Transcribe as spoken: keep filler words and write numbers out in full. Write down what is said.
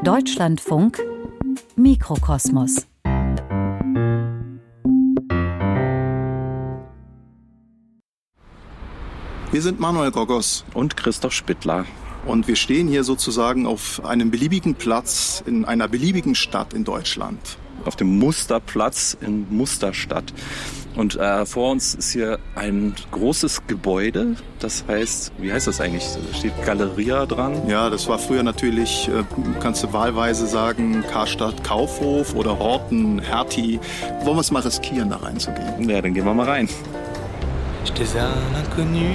Deutschlandfunk Mikrokosmos. Wir sind Manuel Gogos und Christoph Spittler. Und wir stehen hier sozusagen auf einem beliebigen Platz in einer beliebigen Stadt in Deutschland. Auf dem Musterplatz in Musterstadt. Und äh, vor uns ist hier ein großes Gebäude. Das heißt, wie heißt das eigentlich? Da steht Galeria dran. Ja, das war früher natürlich, äh, kannst du wahlweise sagen, Karstadt Kaufhof oder Horten Hertie. Wollen wir es mal riskieren, da reinzugehen? Ja, dann gehen wir mal rein. Je t'ai un inconnu